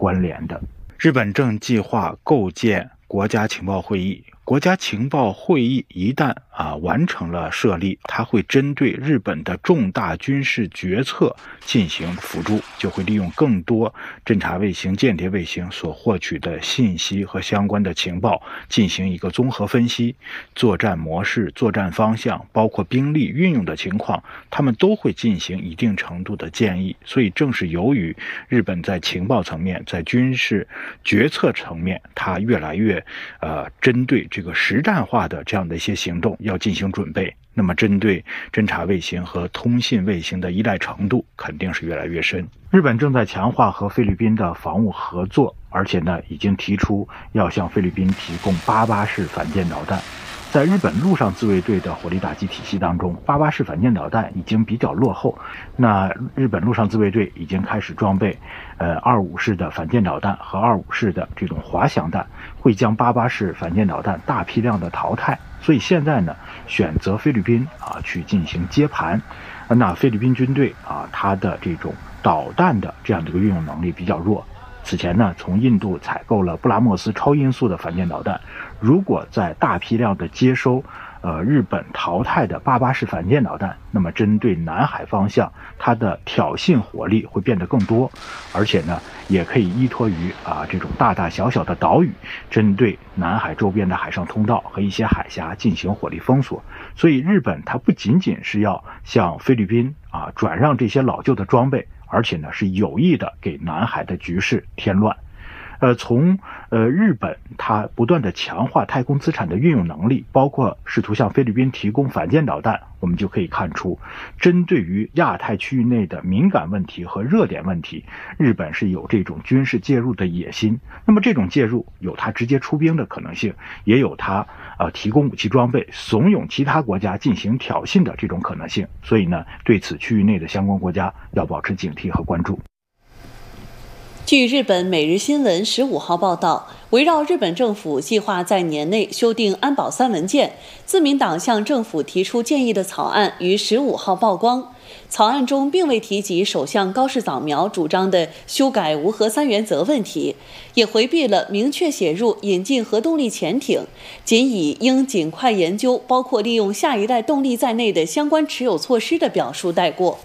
关联的。日本正计划构建国家情报会议。国家情报会议一旦完成了设立，它会针对日本的重大军事决策进行辅助，就会利用更多侦察卫星、间谍卫星所获取的信息和相关的情报进行一个综合分析，作战模式、作战方向，包括兵力运用的情况，他们都会进行一定程度的建议。所以正是由于日本在情报层面、在军事决策层面，它越来越针对这个实战化的这样的一些行动要进行准备，那么针对侦察卫星和通信卫星的依赖程度肯定是越来越深。日本正在强化和菲律宾的防务合作，而且呢已经提出要向菲律宾提供88式反舰导弹。在日本陆上自卫队的火力打击体系当中，88式反舰导弹已经比较落后。那日本陆上自卫队已经开始装备25式的反舰导弹和25式的这种滑翔弹，会将88式反舰导弹大批量的淘汰。所以现在呢，选择菲律宾去进行接盘。那菲律宾军队它的这种导弹的这样的一个运用能力比较弱。此前呢，从印度采购了布拉莫斯超音速的反舰导弹，如果在大批量的接收日本淘汰的88式反舰导弹，那么针对南海方向，它的挑衅火力会变得更多，而且呢，也可以依托于这种大大小小的岛屿，针对南海周边的海上通道和一些海峡进行火力封锁。所以日本它不仅仅是要向菲律宾转让这些老旧的装备，而且呢是有意的给南海的局势添乱。从日本它不断的强化太空资产的运用能力，包括试图向菲律宾提供反舰导弹，我们就可以看出，针对于亚太区域内的敏感问题和热点问题，日本是有这种军事介入的野心。那么这种介入有它直接出兵的可能性，也有它提供武器装备、怂恿其他国家进行挑衅的这种可能性。所以呢，对此区域内的相关国家要保持警惕和关注。 据日本每日新闻15号报道，围绕日本政府计划在年内修订安保3文件，自民党向政府提出建议的草案于15号曝光。草案中并未提及首相高市早苗主张的修改无核3原则问题，也回避了明确写入引进核动力潜艇，仅以应尽快研究包括利用下一代动力在内的相关持有措施的表述带过。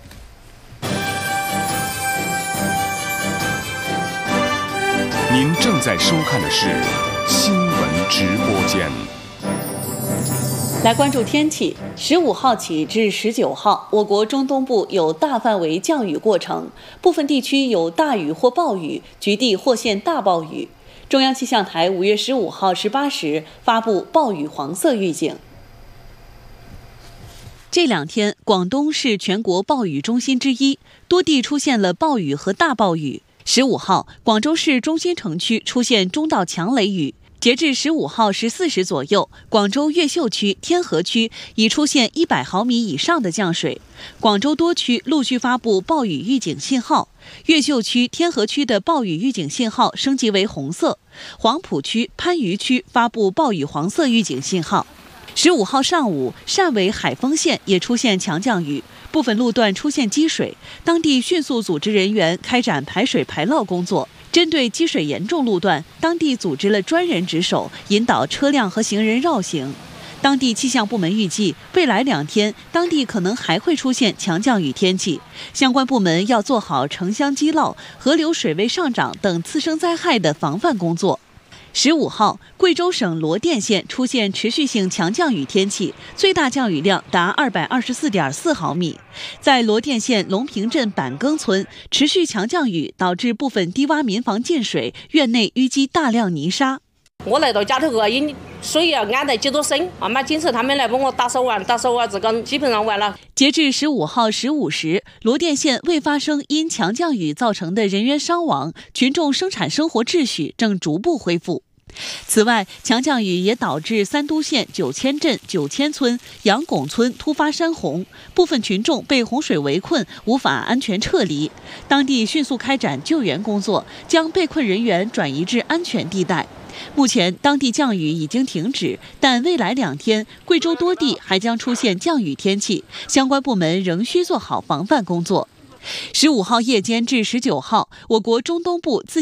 您正在收看的是新闻直播间。 来关注天气，15号起至19号，我国中东部有大范围降雨过程，部分地区有大雨或暴雨，局地或现大暴雨。中央气象台5月15号18时发布暴雨黄色预警。这2天，广东是全国暴雨中心之一，多地出现了暴雨和大暴雨。15号，广州市中心城区出现中到强雷雨。截至15号14时左右，广州越秀区、天河区已出现100毫米以上的降水。广州多区陆续发布暴雨预警信号，越秀区、天河区的暴雨预警信号升级为红色，黄埔区、番禺区发布暴雨黄色预警信号。15号上午，汕尾海丰县也出现强降雨，部分路段出现积水，当地迅速组织人员开展排水排涝工作。针对积水严重路段，当地组织了专人值守，引导车辆和行人绕行。当地气象部门预计，未来2天，当地可能还会出现强降雨天气，相关部门要做好城乡积涝、河流水位上涨等次生灾害的防范工作。15号，贵州省罗甸县出现持续性强降雨天气，最大降雨量达224.4毫米。在罗甸县龙平镇板更村，持续强降雨导致部分低洼民房进水，院内淤积大量泥沙。 我来到家头因水要安得几多升，妈警察他们来帮我打扫完这个基本上完了。 截至15号15时，罗甸县未发生因强降雨造成的人员伤亡，群众生产生活秩序正逐步恢复。此外，强降雨也导致三都县9000镇9000村杨拱村突发山洪，部分群众被洪水围困，无法安全撤离。当地迅速开展救援工作，将被困人员转移至安全地带。目前，当地降雨已经停止，但未来2天，贵州多地还将出现降雨天气，相关部门仍需做好防范工作。15号夜间至19号，我国中东部自